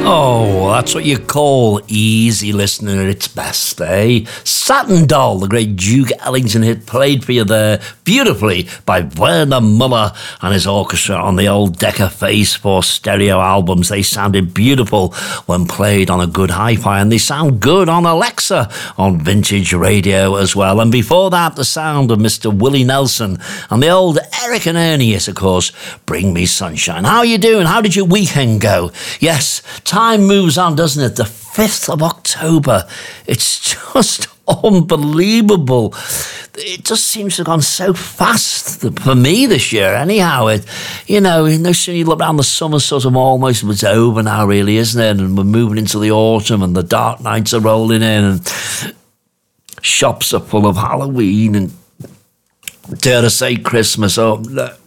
Oh, that's what you call easy listening at its best, eh? Satin Doll, the great Duke Ellington hit, played for you there beautifully by Werner Muller and his orchestra on the old Decca Phase 4 stereo albums. They sounded beautiful when played on a good hi-fi, and they sound good on Alexa on vintage radio as well. And before that, the sound of Mr. Willie Nelson and the old Eric and Ernie, yes, of course, Bring Me Sunshine. How are you doing? How did your weekend go? Yes, time moves on, doesn't it? The 5th of October. It's just unbelievable. It just seems to have gone so fast for me this year. Anyhow, no sooner you look around, the summer sort of almost was over now, really, isn't it? And we're moving into the autumn, and the dark nights are rolling in, and shops are full of Halloween and, dare I say, Christmas. Oh,